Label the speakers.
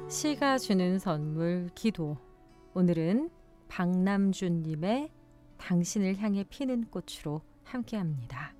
Speaker 1: 시가 주는 선물 기도. 오늘은 박남준님의 당신을 향해 피는 꽃으로 함께합니다.